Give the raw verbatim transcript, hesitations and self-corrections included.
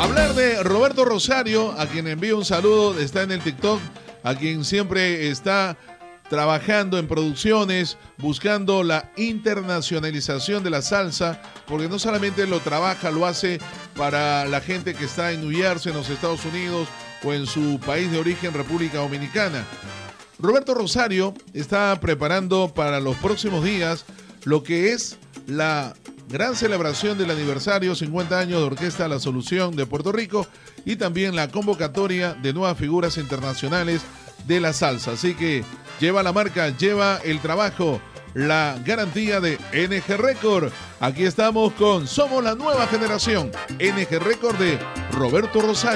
Hablar de Roberto Rosario, a quien envío un saludo, está en el TikTok, a quien siempre está trabajando en producciones, buscando la internacionalización de la salsa, porque no solamente lo trabaja, lo hace para la gente que está en New Jersey, en los Estados Unidos, o en su país de origen, República Dominicana. Roberto Rosario está preparando para los próximos días lo que es la gran celebración del aniversario cincuenta años de Orquesta La Solución de Puerto Rico y también la convocatoria de nuevas figuras internacionales de la salsa. Así que lleva la marca, lleva el trabajo, la garantía de N G Record. Aquí estamos con Somos la Nueva Generación, N G Record de Roberto Rosario.